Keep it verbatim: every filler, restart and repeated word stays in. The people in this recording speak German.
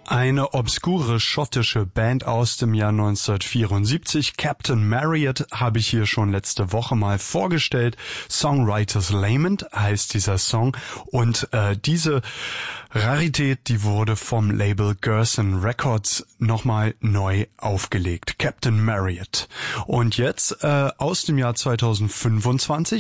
Eine obskure schottische Band aus dem Jahr neunzehnhundertvierundsiebzig, Captain Marriott, habe ich hier schon letzte Woche mal vorgestellt. Songwriter's Lament heißt dieser Song und äh, diese Rarität, die wurde vom Label Gerson Records nochmal neu aufgelegt. Captain Marriott. Und jetzt äh, aus dem Jahr zweitausendfünfundzwanzig